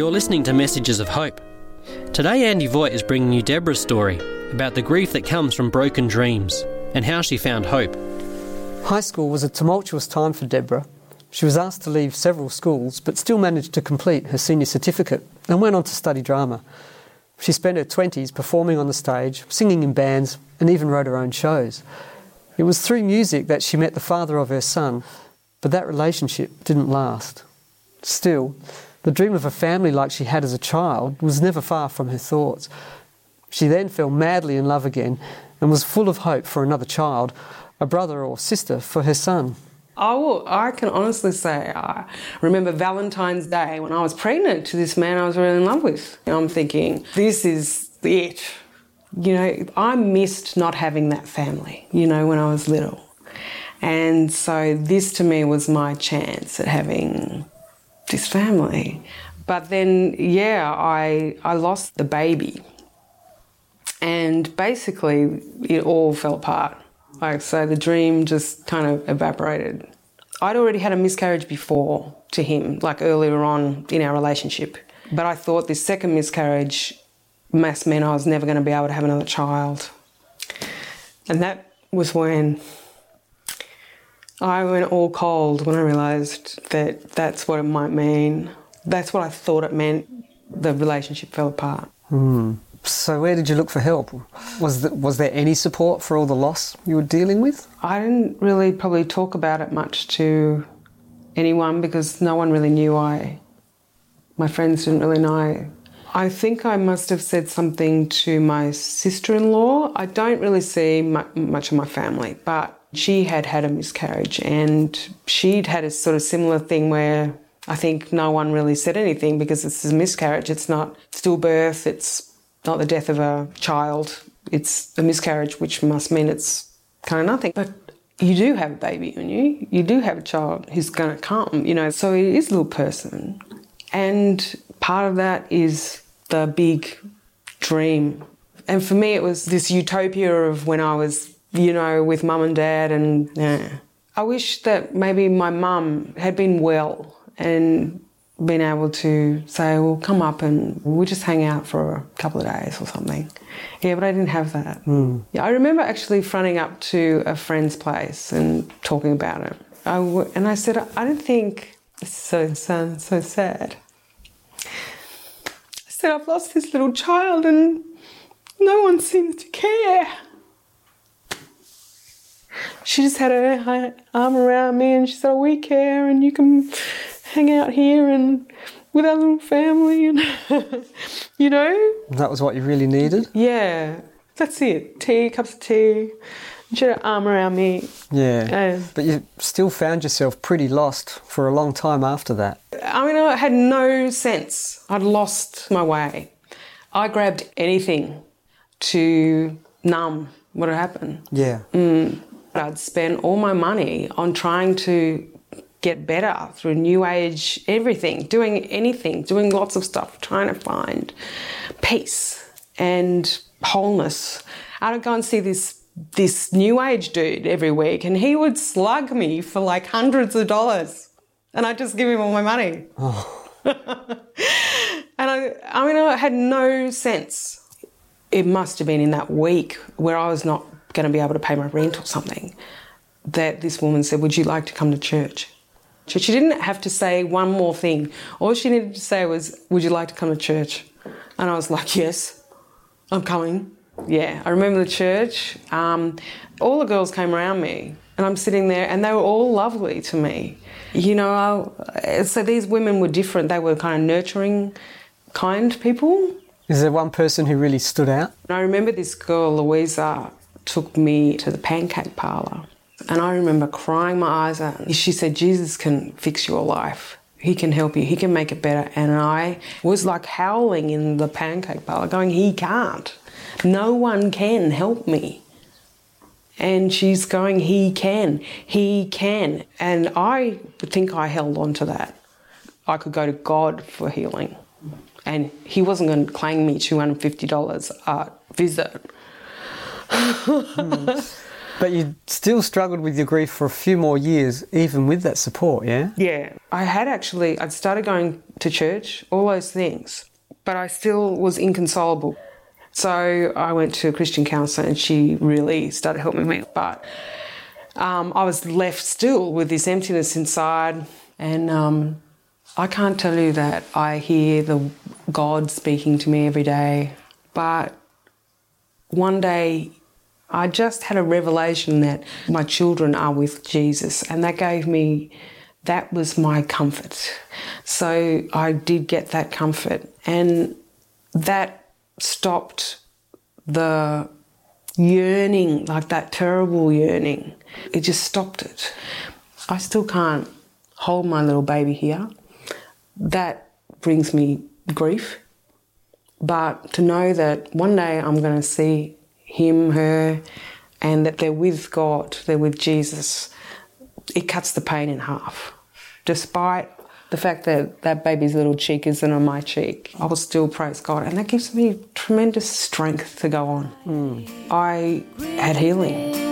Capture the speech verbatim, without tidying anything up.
You're listening to Messages of Hope. Today Andy Voigt is bringing you Deborah's story about the grief that comes from broken dreams and how she found hope. High school was a tumultuous time for Deborah. She was asked to leave several schools but still managed to complete her senior certificate and went on to study drama. She spent her twenties performing on the stage, singing in bands and even wrote her own shows. It was through music that she met the father of her son, but that relationship didn't last. Still, the dream of a family like she had as a child was never far from her thoughts. She then fell madly in love again and was full of hope for another child, a brother or sister for her son. Oh, I can honestly say I remember Valentine's Day when I was pregnant to this man I was really in love with. I'm thinking, this is it. You know, I missed not having that family, you know, when I was little. And so this to me was my chance at having this family. But then, yeah, I I lost the baby. And basically it all fell apart. Like, so the dream just kind of evaporated. I'd already had a miscarriage before to him, like earlier on in our relationship. But I thought this second miscarriage must mean I was never going to be able to have another child. And that was when I went all cold, when I realised that that's what it might mean. That's what I thought it meant. The relationship fell apart. Hmm. So where did you look for help? Was the, was there any support for all the loss you were dealing with? I didn't really probably talk about it much to anyone because no one really knew I... My friends didn't really know. I think I must have said something to my sister-in-law. I don't really see mu- much of my family, but she had had a miscarriage and she'd had a sort of similar thing where I think no one really said anything because it's a miscarriage. It's not stillbirth, it's not the death of a child. It's a miscarriage, which must mean it's kind of nothing. But you do have a baby in you. You do have a child who's going to come, you know. So it is a little person. And part of that is the big dream. And for me, it was this utopia of when I was, you know, with mum and dad. And yeah. I wish that maybe my mum had been well and been able to say, well, come up and we'll just hang out for a couple of days or something. Yeah, but I didn't have that. Mm. Yeah, I remember actually fronting up to a friend's place and talking about it. I w- and I said, I don't think, this so, sounds so sad. I said, I've lost this little child and no one seems to care. She just had her, her arm around me and she said, oh, we care and you can hang out here and with our little family and, you know. That was what you really needed? Yeah, that's it. Tea, cups of tea. She had her arm around me. Yeah, Uh, but you still found yourself pretty lost for a long time after that. I mean, I had no sense. I'd lost my way. I grabbed anything to numb what had happened. Yeah. Mm. I'd spent all my money on trying to get better through new age, everything, doing anything, doing lots of stuff, trying to find peace and wholeness. I'd go and see this this new age dude every week and he would slug me for like hundreds of dollars and I'd just give him all my money. Oh. And I, I mean, I had no sense. It must have been in that week where I was not going to be able to pay my rent or something that this woman said, would you like to come to church? She didn't have to say one more thing. All she needed to say was, would you like to come to church? And I was like, yes, I'm coming. Yeah, I remember the church. Um, all the girls came around me and I'm sitting there and they were all lovely to me. You know, I, so these women were different. They were kind of nurturing, kind people. Is there one person who really stood out? I remember this girl, Louisa, took me to the pancake parlour. And I remember crying my eyes out. She said, Jesus can fix your life. He can help you. He can make it better. And I was like howling in the pancake parlour going, he can't. No one can help me. And she's going, he can. He can. And I think I held on to that. I could go to God for healing. And he wasn't going to claim me two hundred fifty dollars a visit. mm. But you still struggled with your grief for a few more years, even with that support, yeah? Yeah. I had actually, I'd started going to church, all those things, but I still was inconsolable. So I went to a Christian counsellor and she really started helping me. But um, I was left still with this emptiness inside, and um, I can't tell you that I hear the God speaking to me every day. But one day I just had a revelation that my children are with Jesus, and that gave me, that was my comfort. So I did get that comfort, and that stopped the yearning, like that terrible yearning. It just stopped it. I still can't hold my little baby here. That brings me grief. But to know that one day I'm going to see him, her, and that they're with God, they're with Jesus, it cuts the pain in half. Despite the fact that that baby's little cheek isn't on my cheek, I will still praise God, and that gives me tremendous strength to go on. Mm. I had healing.